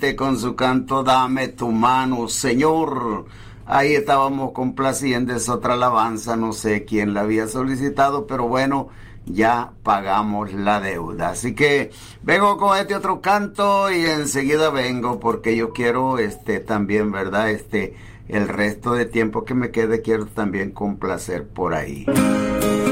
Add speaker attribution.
Speaker 1: Vicente con su canto Dame tu mano, Señor. Ahí estábamos complaciendo, es otra alabanza, no sé quién la había solicitado, pero bueno, ya pagamos la deuda. Así que vengo con este otro canto y enseguida vengo porque yo quiero también, ¿verdad? El resto de tiempo que me quede quiero también complacer por ahí.